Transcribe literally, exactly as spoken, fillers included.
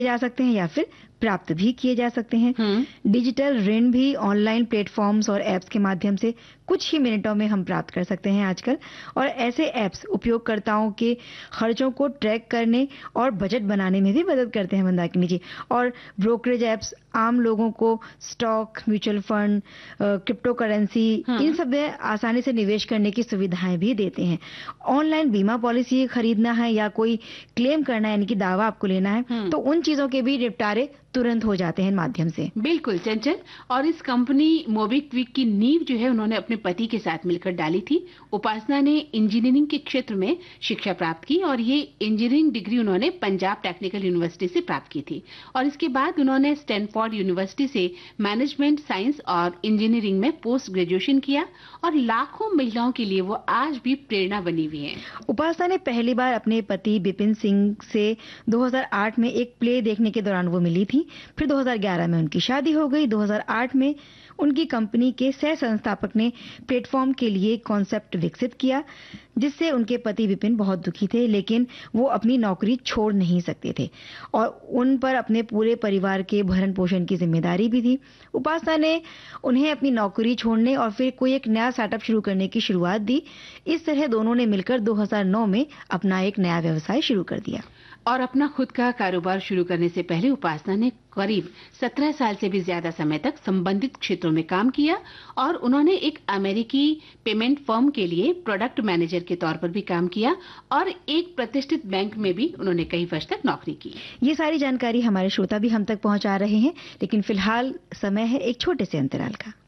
जा सकते हैं या फिर प्राप्त भी किए जा सकते हैं। हम्म। डिजिटल ऋण भी ऑनलाइन प्लेटफॉर्म्स और एप्स के माध्यम से कुछ ही मिनटों में हम प्राप्त कर सकते हैं आजकल। और ऐसे एप्स उपयोगकर्ताओं के खर्चों को ट्रैक करने और बजट बनाने में भी मदद करते हैं मंदाकिनी जी। और ब्रोकरेज एप्स आम लोगों को stock, mutual fund, crypto currency in सब में आसानी से निवेश करने की सुविधाएं भी देते हैं। ऑनलाइन बीमा पॉलिसी खरीदना है या कोई क्लेम करना है, यानी कि दावा आपको लेना है, तो उन चीजों के भी निपटारे तुरंत हो जाते हैं माध्यम से। बिल्कुल चंचल। और इस कंपनी मोबीक्विक की नींव जो है उन्होंने अपने पति के साथ मिलकर डाली थी। उपासना ने इंजीनियरिंग के क्षेत्र में शिक्षा प्राप्त की और ये इंजीनियरिंग डिग्री उन्होंने पंजाब टेक्निकल यूनिवर्सिटी से प्राप्त की थी। और इसके बाद उन्होंने स्टैनफोर्ड यूनिवर्सिटी से मैनेजमेंट साइंस और इंजीनियरिंग में पोस्ट ग्रेजुएशन किया और लाखों महिलाओं के लिए वो आज भी प्रेरणा बनी हुई है। उपासना ने पहली बार अपने पति बिपिन सिंह से दो हज़ार आठ में एक प्ले देखने के दौरान वो मिली थी। फिर दो हज़ार ग्यारह में उनकी शादी हो गई। दो हज़ार आठ में उनकी कंपनी के सह संस्थापक ने प्लेटफॉर्म के लिए कॉन्सेप्ट विकसित किया, जिससे उनके पति विपिन बहुत दुखी थे, लेकिन वो अपनी नौकरी छोड़ नहीं सकते थे और उन पर अपने पूरे परिवार के भरण पोषण की जिम्मेदारी भी थी। उपासना ने उन्हें अपनी नौकरी छोड़ने और फिर कोई एक नया स्टार्टअप शुरू करने की शुरुआत दी। इस तरह दोनों ने मिलकर दो हज़ार नौ में अपना एक नया व्यवसाय शुरू कर दिया। और अपना खुद का कारोबार शुरू करने से पहले उपासना ने करीब सत्रह साल से भी ज्यादा समय तक संबंधित क्षेत्रों में काम किया और उन्होंने एक अमेरिकी पेमेंट फर्म के लिए प्रोडक्ट मैनेजर के तौर पर भी काम किया और एक प्रतिष्ठित बैंक में भी उन्होंने कई वर्ष तक नौकरी की। ये सारी जानकारी हमारे श्रोता भी हम तक पहुंचा रहे हैं, लेकिन फिलहाल समय है एक छोटे से अंतराल का।